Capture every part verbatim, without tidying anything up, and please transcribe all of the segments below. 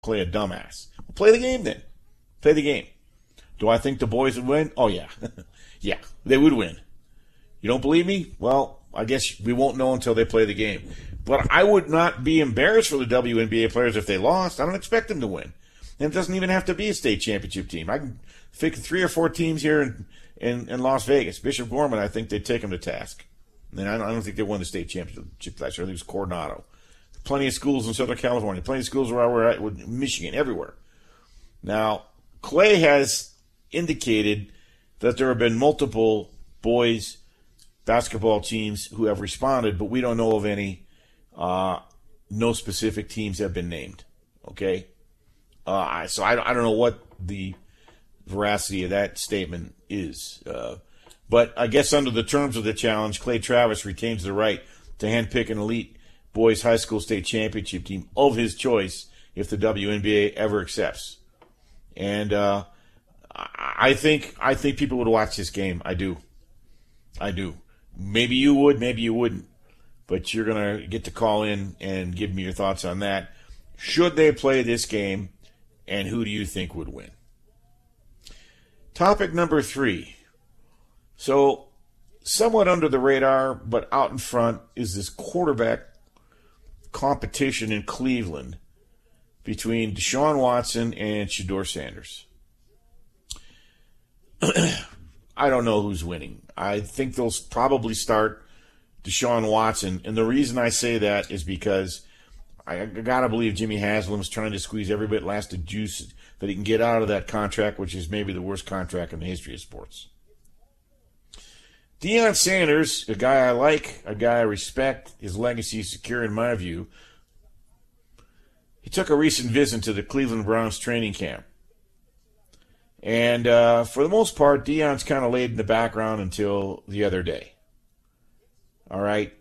Clay a dumbass. Well, play the game then. Play the game. Do I think the boys would win? Oh, yeah. Yeah, they would win. You don't believe me? Well, I guess we won't know until they play the game. But I would not be embarrassed for the W N B A players if they lost. I don't expect them to win. And it doesn't even have to be a state championship team. I can think of three or four teams here in, in, in Las Vegas. Bishop Gorman, I think they'd take them to task. And I don't, I don't think they won the state championship last year. I think it was Coronado. Plenty of schools in Southern California. Plenty of schools where I were at, with Michigan, everywhere. Now, Clay has indicated that there have been multiple boys basketball teams who have responded, but we don't know of any. Uh, no specific teams have been named. Okay? Uh, so I, I don't know what the veracity of that statement is. Uh, but I guess under the terms of the challenge, Clay Travis retains the right to handpick an elite boys high school state championship team of his choice if the W N B A ever accepts. And uh, I think I think people would watch this game. I do. I do. Maybe you would, maybe you wouldn't. But you're going to get to call in and give me your thoughts on that. Should they play this game, and who do you think would win? Topic number three. So, somewhat under the radar, but out in front, is this quarterback competition in Cleveland between Deshaun Watson and Shedeur Sanders. I don't know who's winning. I think they'll probably start Deshaun Watson, and the reason I say that is because I gotta believe Jimmy Haslam's trying to squeeze every bit last of juice that he can get out of that contract, which is maybe the worst contract in the history of sports. Deion Sanders, a guy I like, a guy I respect, his legacy is secure in my view. He took a recent visit to the Cleveland Browns training camp. And uh, for the most part, Deion's kind of laid in the background until the other day. All right?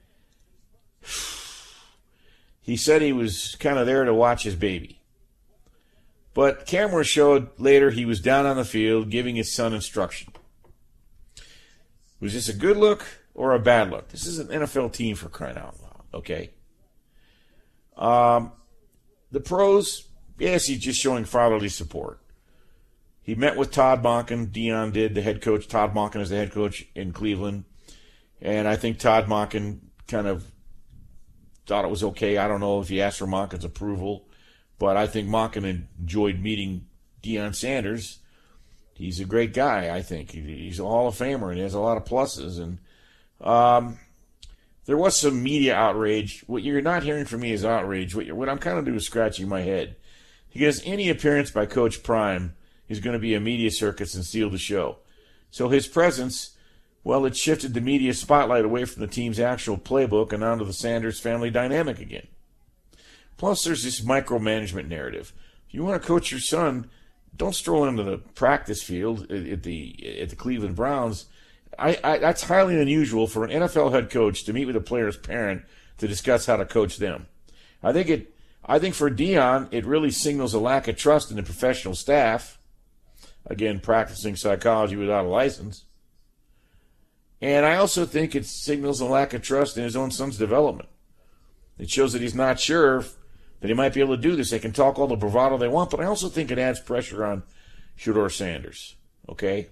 He said he was kind of there to watch his baby. But camera showed later he was down on the field giving his son instruction. Was this a good look or a bad look? This is an N F L team, for crying out loud, okay? Um, the pros, yes, he's just showing fatherly support. He met with Todd Monken. Deion did, the head coach. Todd Monken is the head coach in Cleveland. And I think Todd Monken kind of thought it was okay. I don't know if he asked for Monken's approval, but I think Monken enjoyed meeting Deion Sanders. He's a great guy, I think. He's a Hall of Famer, and he has a lot of pluses. And um, there was some media outrage. What you're not hearing from me is outrage. What, you're, what I'm kind of doing is scratching my head. Because any appearance by Coach Prime is going to be a media circus and steal the show. So his presence, well, it shifted the media spotlight away from the team's actual playbook and onto the Sanders family dynamic again. Plus, there's this micromanagement narrative. If you want to coach your son, don't stroll into the practice field at the at the Cleveland Browns. I, I, that's highly unusual for an N F L head coach to meet with a player's parent to discuss how to coach them. I think it. I think for Deion, it really signals a lack of trust in the professional staff. Again, practicing psychology without a license. And I also think it signals a lack of trust in his own son's development. It shows that he's not sure that he might be able to do this. They can talk all the bravado they want, but I also think it adds pressure on Shedeur Sanders. Okay?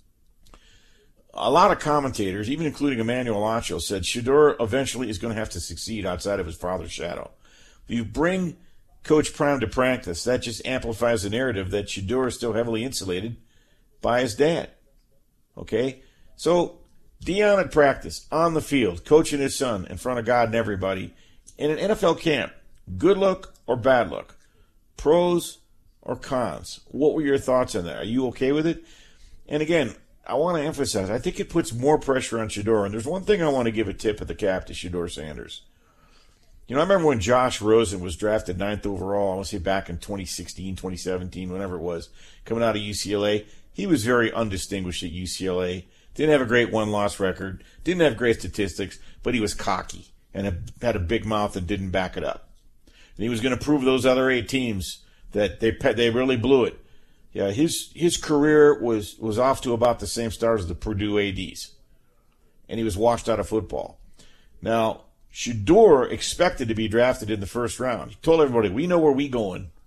A lot of commentators, even including Emmanuel Acho, said Shedeur eventually is going to have to succeed outside of his father's shadow. If you bring Coach Prime to practice, that just amplifies the narrative that Shedeur is still heavily insulated by his dad. Okay? So, Deion at practice, on the field, coaching his son in front of God and everybody, in an N F L camp. Good look or bad look? Pros or cons? What were your thoughts on that? Are you okay with it? And again, I want to emphasize, I think it puts more pressure on Shedeur. And there's one thing I want to give a tip of the cap to Shedeur Sanders. You know, I remember when Josh Rosen was drafted ninth overall, I want to say back in twenty sixteen, twenty seventeen, whenever it was, coming out of U C L A. He was very undistinguished at U C L A. Didn't have a great one-loss record. Didn't have great statistics, but he was cocky and had a big mouth and didn't back it up. And he was going to prove those other eight teams that they they really blew it. Yeah, his his career was, was off to about the same start as the Purdue A Ds. And he was washed out of football. Now, Shedeur expected to be drafted in the first round. He told everybody, we know where we going.